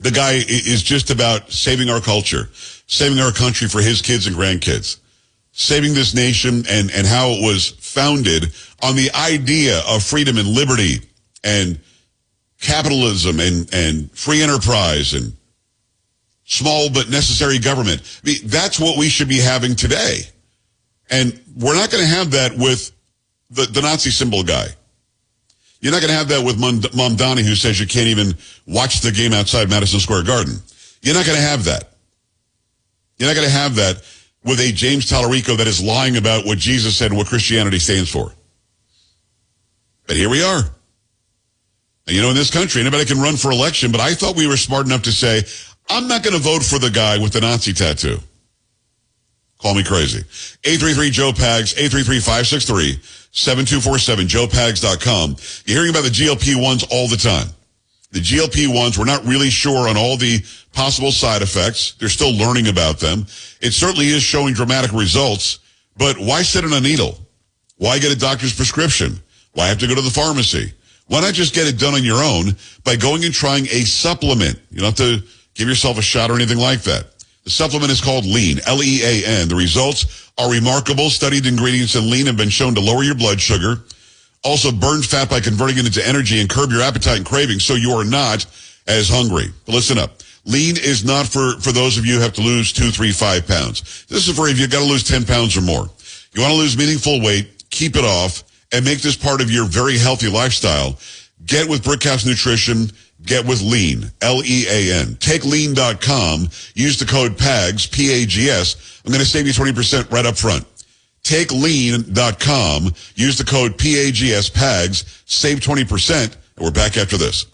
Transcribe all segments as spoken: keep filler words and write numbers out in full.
The guy is just about saving our culture, saving our country for his kids and grandkids, saving this nation and, and how it was founded on the idea of freedom and liberty and capitalism and, and free enterprise and small but necessary government. I mean, that's what we should be having today. And we're not going to have that with the, the Nazi symbol guy. You're not going to have that with Mom, Mom Donnie, who says you can't even watch the game outside Madison Square Garden. You're not going to have that. You're not going to have that with a James Tallarico that is lying about what Jesus said and what Christianity stands for. But here we are. And you know, in this country, anybody can run for election, but I thought we were smart enough to say, I'm not going to vote for the guy with the Nazi tattoo. Call me crazy. eight three three Joe Pags, eight three three, five six three, seven two four seven, joe pags dot com. You're hearing about the G L P ones all the time. The G L P ones, we're not really sure on all the possible side effects. They're still learning about them. It certainly is showing dramatic results, but why sit on a needle? Why get a doctor's prescription? Why have to go to the pharmacy? Why not just get it done on your own by going and trying a supplement? You don't have to give yourself a shot or anything like that. The supplement is called Lean, L E A N. The results are remarkable. Studied ingredients in Lean have been shown to lower your blood sugar, also burn fat by converting it into energy and curb your appetite and cravings so you are not as hungry. But listen up. Lean is not for, for those of you who have to lose two, three, five pounds. This is for if you've got to lose ten pounds or more. You want to lose meaningful weight, keep it off, and make this part of your very healthy lifestyle. Get with Brickhouse Nutrition. Get with Lean, L E A N. Take lean dot com. Use the code PAGS, P A G S. I'm going to save you twenty percent right up front. Take lean dot com. Use the code P A G S, PAGS. Save twenty percent. And we're back after this.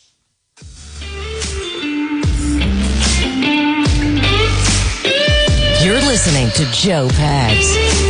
You're listening to Joe Pags.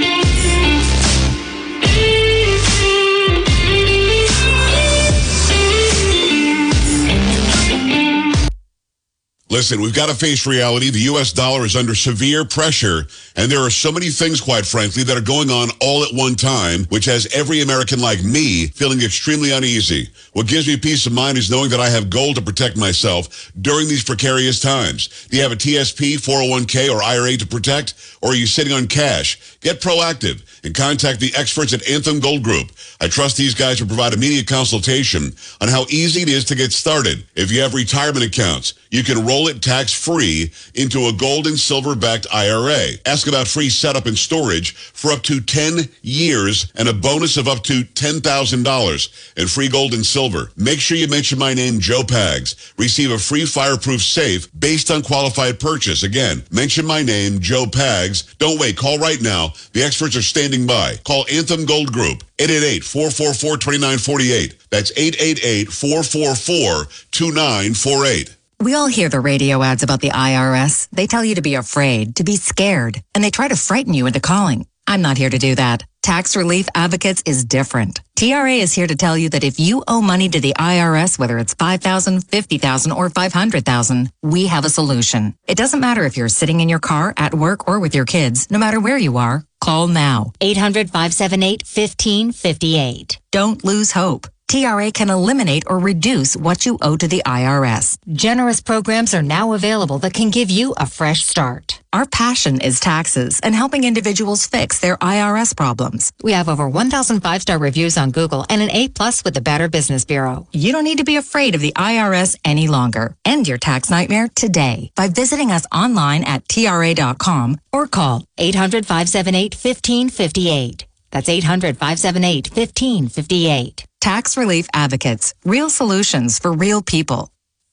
Listen, we've got to face reality. The U S dollar is under severe pressure, and there are so many things, quite frankly, that are going on all at one time, which has every American like me feeling extremely uneasy. What gives me peace of mind is knowing that I have gold to protect myself during these precarious times. Do you have a T S P, four oh one k, or I R A to protect, or are you sitting on cash? Get proactive and contact the experts at Anthem Gold Group. I trust these guys to provide immediate consultation on how easy it is to get started. If you have retirement accounts, you can roll it tax-free into a gold and silver-backed I R A. Ask about free setup and storage for up to ten years and a bonus of up to ten thousand dollars in free gold and silver. Make sure you mention my name, Joe Pags. Receive a free fireproof safe based on qualified purchase. Again, mention my name, Joe Pags. Don't wait. Call right now. The experts are standing by. Call Anthem Gold Group, eight eight eight, four four four, two nine four eight. That's eight eight eight, four four four, two nine four eight. We all hear the radio ads about the I R S. They tell you to be afraid, to be scared, and they try to frighten you into calling. I'm not here to do that. Tax Relief Advocates is different. T R A is here to tell you that if you owe money to the I R S, whether it's five thousand dollars, fifty thousand dollars, or five hundred thousand dollars, we have a solution. It doesn't matter if you're sitting in your car, at work, or with your kids. No matter where you are, call now. eight hundred, five seven eight, one five five eight. Don't lose hope. T R A can eliminate or reduce what you owe to the I R S. Generous programs are now available that can give you a fresh start. Our passion is taxes and helping individuals fix their I R S problems. We have over one thousand five-star reviews on Google and an A plus with the Better Business Bureau. You don't need to be afraid of the I R S any longer. End your tax nightmare today by visiting us online at T R A dot com or call eight hundred, five seven eight, one five five eight. That's eight hundred, five seven eight, one five five eight. Tax Relief Advocates. Real solutions for real people.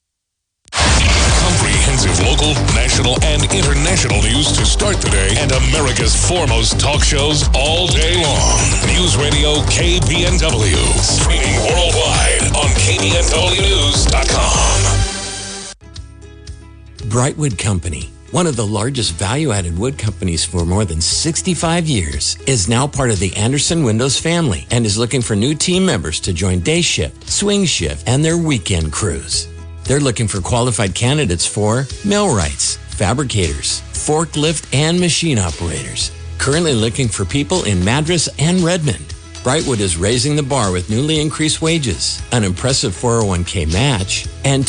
Comprehensive local, national, and international news to start the day, and America's foremost talk shows all day long. News Radio K B N W. Streaming worldwide on K B N W news dot com. Brightwood Company, one of the largest value-added wood companies for more than sixty-five years, is now part of the Anderson Windows family and is looking for new team members to join day shift, swing shift, and their weekend crews. They're looking for qualified candidates for millwrights, fabricators, forklift, and machine operators. Currently looking for people in Madras and Redmond. Brightwood is raising the bar with newly increased wages, an impressive four oh one k match, and